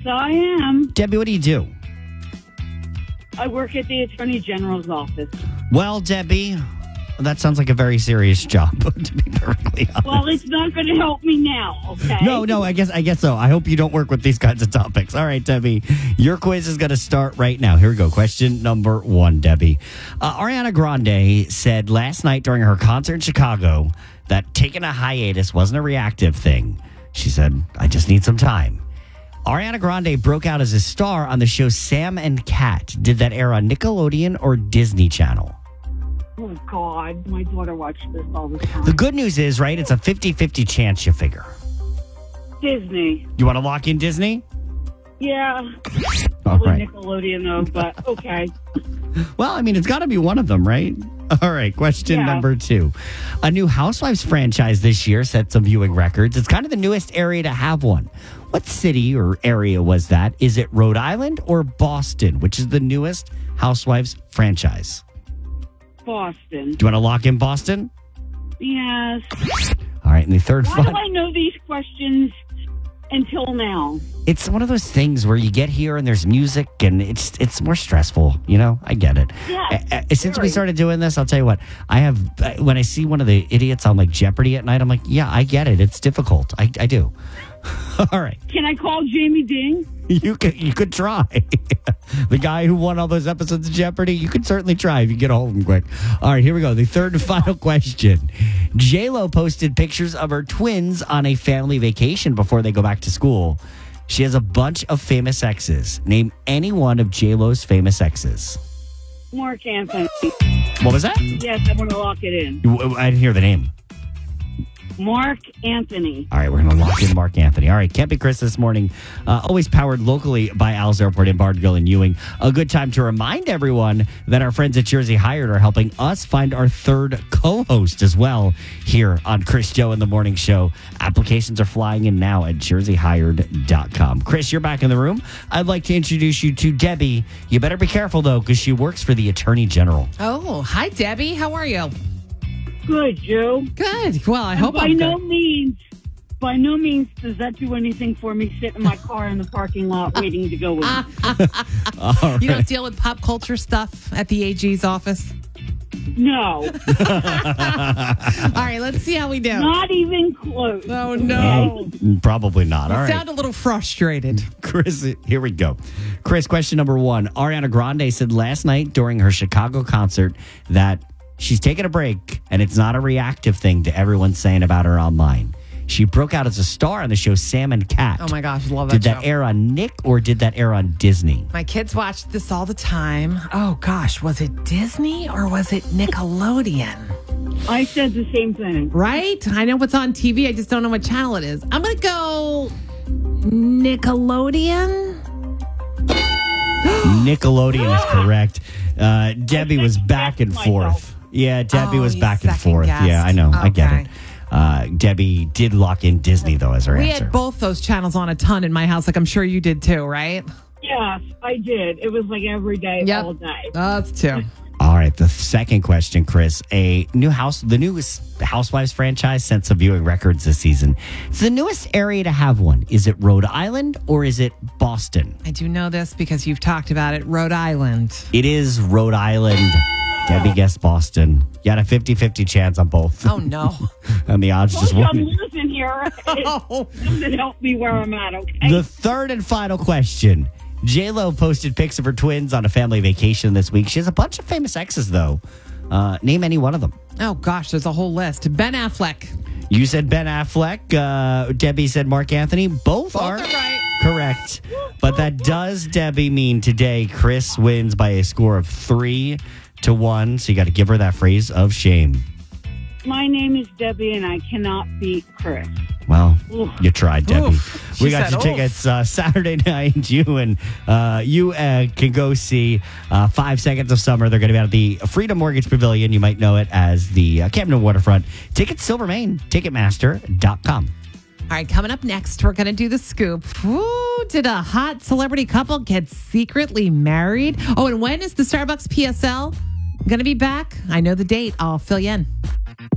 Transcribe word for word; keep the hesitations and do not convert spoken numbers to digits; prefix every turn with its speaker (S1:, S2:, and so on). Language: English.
S1: I am.
S2: Debbie, what do you do?
S1: I work at the Attorney General's office.
S2: Well, Debbie, that sounds like a very serious job, to be perfectly honest.
S1: Well, it's not going to help me now, okay?
S2: No, no, I guess I guess so. I hope you don't work with these kinds of topics. All right, Debbie, your quiz is going to start right now. Here we go. Question number one, Debbie. Uh, Ariana Grande said last night during her concert in Chicago that taking a hiatus wasn't a reactive thing. She said, I just need some time. Ariana Grande broke out as a star on the show Sam and Cat. Did that air on Nickelodeon or Disney Channel?
S1: Oh, God. My daughter watched this all the time.
S2: The good news is, right, it's a fifty-fifty chance you figure.
S1: Disney.
S2: You want to lock in Disney?
S1: Yeah.
S2: All
S1: Probably
S2: right.
S1: Nickelodeon, though, but okay.
S2: Well, I mean, it's got to be one of them, right? All right, question
S1: Yeah.
S2: number two. A new Housewives franchise this year set some viewing records. It's kind of the newest area to have one. What city or area was that? Is it Rhode Island or Boston, which is the newest Housewives franchise?
S1: Boston.
S2: Do you want to lock in Boston?
S1: Yes.
S2: All right, and the third
S1: Why do
S2: fun.
S1: I know these questions until now?
S2: It's one of those things where you get here and there's music and it's it's more stressful, you know? I get it.
S1: Yeah,
S2: Uh, uh, Since we
S1: very.
S2: started doing this, I'll tell you what, I have, uh, when I see one of the idiots on like Jeopardy at night, I'm like, yeah, I get it. It's difficult. I, I do. All right.
S1: Can I call Jamie Ding?
S2: You could you could try. The guy who won all those episodes of Jeopardy, you could certainly try if you get a hold of him quick. All right, here we go. The third and final question. J-Lo posted pictures of her twins on a family vacation before they go back to school. She has a bunch of famous exes. Name any one of J-Lo's famous exes.
S1: Mark Anthony.
S2: What was that?
S1: Yes, I want to lock it in.
S2: I didn't hear the name.
S1: Mark Anthony.
S2: All right, we're going to lock in Mark Anthony. All right, Can't Be Chris this morning. Uh, always powered locally by Al's Airport in Bardville and Ewing. A good time to remind everyone that our friends at Jersey Hired are helping us find our third co-host as well here on Chris Joe in the Morning Show. Applications are flying in now at jersey hired dot com. Chris, you're back in the room. I'd like to introduce you to Debbie. You better be careful, though, because she works for the Attorney General.
S3: Oh, hi, Debbie. How are you?
S1: Good, Joe.
S3: Good. Well, I hope
S1: by
S3: I'm
S1: no
S3: good.
S1: means, by no means does that do anything for me. Sit in my car in the parking lot waiting to go in.
S2: All right.
S3: You don't deal with pop culture stuff at the A G's office?
S1: No,
S3: All right, let's see how we do.
S1: not even close.
S3: Oh, no.
S2: Probably not. All
S3: You
S2: right.
S3: sound a little frustrated.
S2: Chris, here we go. Chris, question number one. Ariana Grande said last night during her Chicago concert that she's taking a break and it's not a reactive thing to everyone saying about her online. She broke out as a star on the show Sam and Cat.
S3: Oh, my gosh, love that
S2: Did that
S3: show.
S2: air on Nick or did that air on Disney?
S3: My kids watch this all the time. Oh, gosh, was it Disney or was it Nickelodeon?
S1: I said the same thing.
S3: Right? I know what's on T V. I just don't know what channel it is. I'm going to go Nickelodeon.
S2: Nickelodeon is correct. Uh, Debbie was back and
S1: myself.
S2: forth. Yeah, Debbie
S3: Oh,
S2: was
S3: you
S2: back and
S3: second
S2: forth.
S3: guessed.
S2: Yeah, I know. I get
S3: Okay.
S2: it. Uh, Debbie did lock in Disney, though, as her
S3: We
S2: answer.
S3: had both those channels on a ton in my house, like I'm sure you did too, right?
S1: Yes, I did. It was like every day,
S3: Yep.
S1: all day.
S3: That's two.
S2: All right, the second question, Chris. A new house, the newest Housewives franchise sent some viewing records this season. It's the newest area to have one. Is it Rhode Island or is it Boston?
S3: I do know this because you've talked about it. Rhode Island.
S2: It is Rhode Island. Debbie guessed Boston. You had a fifty-fifty chance on both.
S3: Oh, no.
S2: And the odds just
S1: Told you I'm
S2: won.
S1: losing here.
S3: Oh.
S1: Something help me where I'm at, okay?
S2: The third and final question. J-Lo posted pics of her twins on a family vacation this week. She has a bunch of famous exes, though. Uh, name any one of them.
S3: Oh, gosh, there's a whole list. Ben Affleck.
S2: You said Ben Affleck. Uh, Debbie said Mark Anthony. Both,
S3: Both
S2: are,
S3: are right.
S2: correct. But that does, Debbie, mean today Chris wins by a score of three to one. So you got to give her that phrase of shame.
S1: My name is Debbie, and I cannot beat Chris.
S2: Well,
S1: Oof.
S2: you tried, Debbie.
S3: Oof.
S2: We
S3: She
S2: got
S3: said
S2: your
S3: oof.
S2: tickets uh, Saturday night. You and uh, you uh, can go see uh, Five Seconds of Summer. They're going to be out at the Freedom Mortgage Pavilion. You might know it as the uh, Camden Waterfront. Tickets Silvermane, Ticketmaster dot com.
S3: All right, coming up next, we're going to do the scoop. Woo, did a hot celebrity couple get secretly married? Oh, and when is the Starbucks P S L going to be back? I know the date. I'll fill you in.